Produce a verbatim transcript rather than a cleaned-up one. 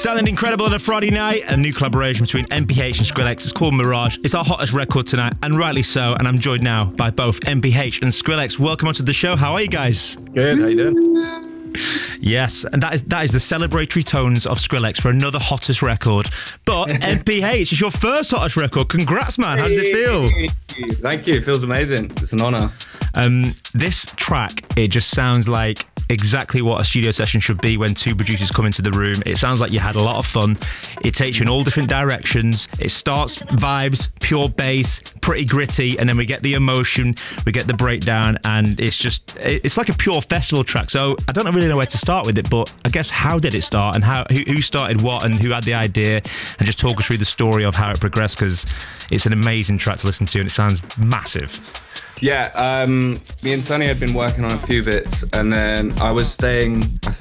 Sounding incredible on a Friday night. A new collaboration between M P H and Skrillex. It's called Mirage. It's our hottest record tonight, and rightly so. And I'm joined now by both M P H and Skrillex. Welcome onto the show. How are you guys? Good. How you doing? Yes, and that is that is the celebratory tones of Skrillex for another hottest record. But M P H is your first hottest record. Congrats, man. How does it feel? Thank you. It feels amazing. It's an honor. Um, this track, it just sounds like exactly what a studio session should be when two producers come into the room. It sounds like you had a lot of fun. It takes you in all different directions. It starts vibes, pure bass, pretty gritty, and then we get the emotion, we get the breakdown, and it's just, it's like a pure festival track. So I don't really know where to start with it, but I guess how did it start, and how who, who started what, and who had the idea, and just talk us through the story of how it progressed, because it's an amazing track to listen to and it sounds massive. Yeah, um, me and Sonny had been working on a few bits, and then I was staying, I think